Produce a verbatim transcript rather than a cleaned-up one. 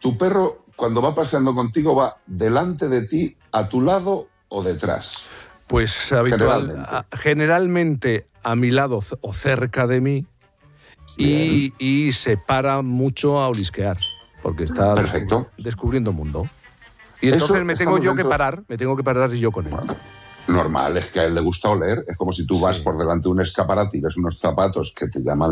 ¿Tu perro, cuando va paseando contigo, va delante de ti, a tu lado o detrás? Pues habitual, Generalmente. a, generalmente a mi lado o cerca de mí y, y se para mucho a olisquear, porque está Perfecto. descubri- descubriendo mundo. Y entonces Eso me tengo estamos yo dentro... que parar, me tengo que parar yo con él. Bueno, normal, es que a él le gusta oler. Es como si tú vas Sí. por delante de un escaparate y ves unos zapatos que te llaman